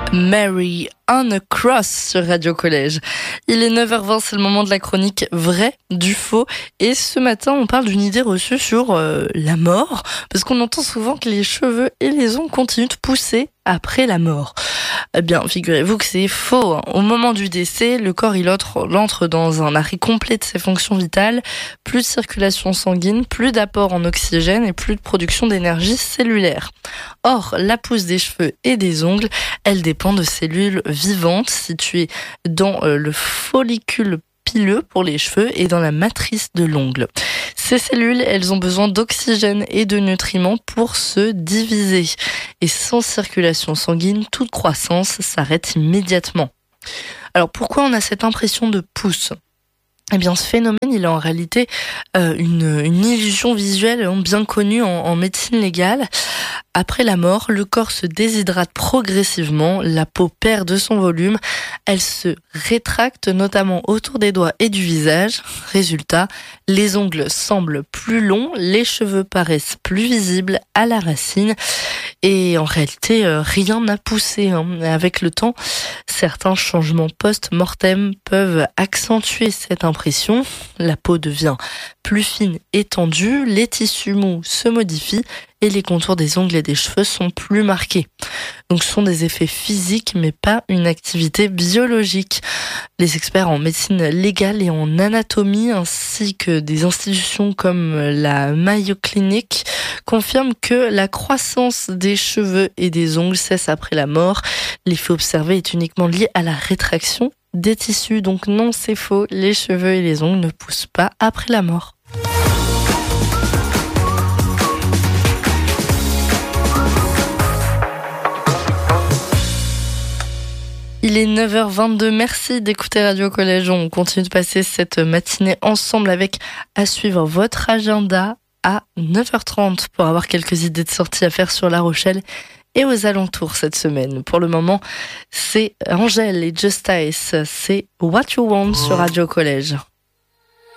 Mary on a Cross sur Radio Collège. Il est 9h20, c'est le moment de la chronique vrai du faux. Et ce matin, on parle d'une idée reçue sur la mort, parce qu'on entend souvent que les cheveux et les ongles continuent de pousser après la mort. Eh bien, figurez-vous que c'est faux. Au moment du décès, le corps entre dans un arrêt complet de ses fonctions vitales, plus de circulation sanguine, plus d'apport en oxygène et plus de production d'énergie cellulaire. Or, la pousse des cheveux et des ongles, elle dépend de cellules vivantes situées dans le follicule pileux pour les cheveux et dans la matrice de l'ongle. Ces cellules, elles ont besoin d'oxygène et de nutriments pour se diviser. Et sans circulation sanguine, toute croissance s'arrête immédiatement. Alors pourquoi on a cette impression de pousse ? Eh bien, ce phénomène, il est en réalité une illusion visuelle bien connue en médecine légale. Après la mort, le corps se déshydrate progressivement, la peau perd de son volume, elle se rétracte notamment autour des doigts et du visage. Résultat, les ongles semblent plus longs, les cheveux paraissent plus visibles à la racine et en réalité, rien n'a poussé. Avec le temps, certains changements post-mortem peuvent accentuer cette impression. La peau devient plus fine et tendue, les tissus mous se modifient et les contours des ongles et des cheveux sont plus marqués. Donc ce sont des effets physiques mais pas une activité biologique. Les experts en médecine légale et en anatomie ainsi que des institutions comme la Mayo Clinic confirment que la croissance des cheveux et des ongles cesse après la mort. L'effet observé est uniquement lié à la rétraction des tissus. Donc non, c'est faux, les cheveux et les ongles ne poussent pas après la mort. Il est 9h22, merci d'écouter Radio Collège. On continue de passer cette matinée ensemble avec à suivre votre agenda à 9h30 pour avoir quelques idées de sorties à faire sur La Rochelle et aux alentours cette semaine. Pour le moment, c'est Angèle et Justice, c'est What You Want sur Radio Collège.